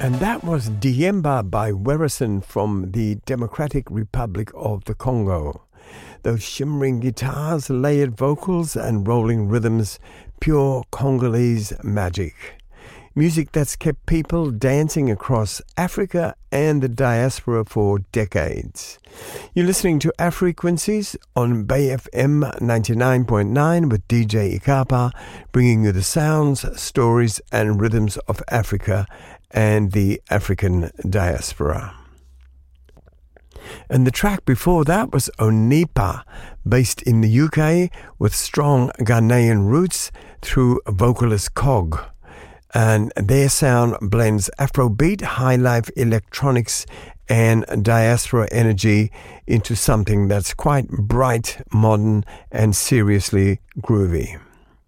And that was Diemba by Werison from the Democratic Republic of the Congo. Those shimmering guitars, layered vocals and rolling rhythms, pure Congolese magic. Music that's kept people dancing across Africa and the diaspora for decades. You're listening to Afrequencies on Bay FM 99.9 with DJ Ikapa, bringing you the sounds, stories and rhythms of Africa and the African diaspora. And the track before that was Onipa, based in the UK with strong Ghanaian roots through vocalist Cog. And their sound blends Afrobeat, high-life electronics and diaspora energy into something that's quite bright, modern and seriously groovy.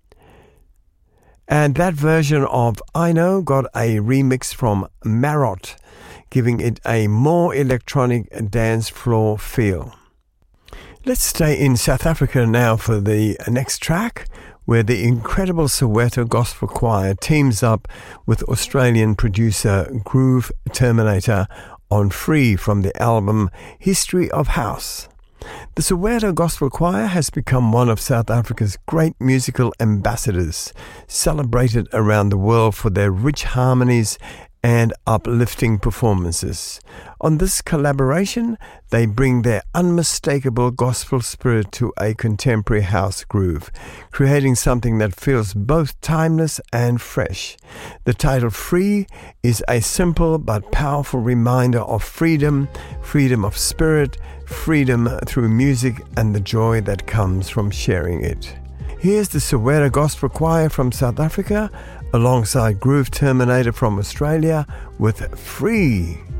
And that version of I Know got a remix from Marot, giving it a more electronic dance floor feel. Let's stay in South Africa now for the next track, where the incredible Soweto Gospel Choir teams up with Australian producer Groove Terminator on Free from the album History of House. The Soweto Gospel Choir has become one of South Africa's great musical ambassadors, celebrated around the world for their rich harmonies and uplifting performances. On this collaboration, they bring their unmistakable gospel spirit to a contemporary house groove, creating something that feels both timeless and fresh. The title Free is a simple but powerful reminder of freedom, freedom of spirit, freedom through music and the joy that comes from sharing it. Here's the Soweto Gospel Choir from South Africa, alongside Groove Terminator from Australia with Free.